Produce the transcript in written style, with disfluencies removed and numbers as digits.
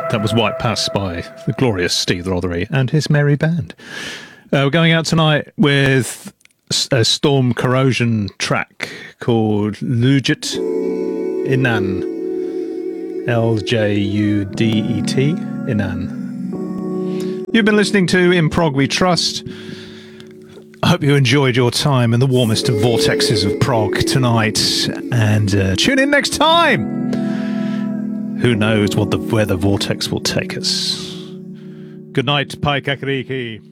That was White Pass by the glorious Steve Rothery and his merry band. We're going out tonight with a Storm Corrosion track called Ludet Inan. L-J-U-D-E-T, Inan. You've been listening to In Prog We Trust. I hope you enjoyed your time in the warmest of vortexes of prog tonight. And tune in next time. Who knows where the vortex will take us. Good night, Pai Kakariki.